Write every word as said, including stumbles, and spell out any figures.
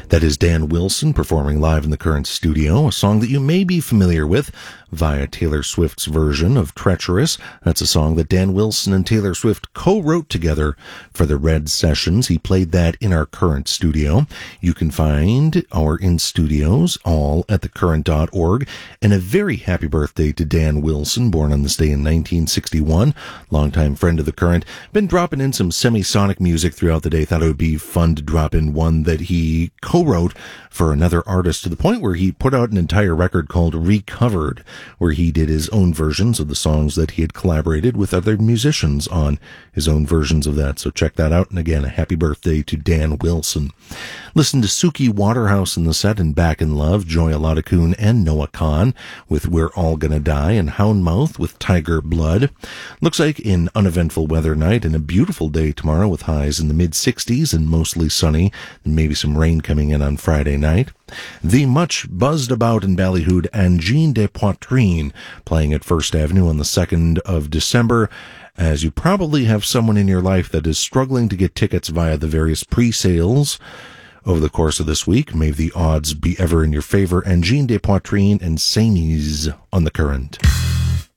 That is Dan Wilson performing live in the Current studio, a song that you may be familiar with via Taylor Swift's version of Treacherous. That's a song that Dan Wilson and Taylor Swift co-wrote together for the Red Sessions. He played that in our Current studio. You can find our in-studios all at the current dot org. And a very happy birthday to Dan Wilson, born on this day in nineteen sixty-one. Longtime friend of the Current. Been dropping in some semisonic music throughout the day. Thought it would be fun to drop in one that he co-wrote for another artist, to the point where he put out an entire record called Recovered, where he did his own versions of the songs that he had collaborated with other musicians on, his own versions of that. So check that out. And again, a happy birthday to Dan Wilson. Listen to Suki Waterhouse in the set and Back in Love, Joy Aladakun and Noah Khan with We're All Gonna Die, and Houndmouth with Tiger Blood. Looks like an uneventful weather night and a beautiful day tomorrow with highs in the mid sixties and mostly sunny, and maybe some rain coming in on Friday night. The much buzzed about in Ballyhood Angine de Poitrine playing at First Avenue on the second of December, as you probably have someone in your life that is struggling to get tickets via the various pre-sales over the course of this week. May the odds be ever in your favor. Angine de Poitrine and Saints on the Current.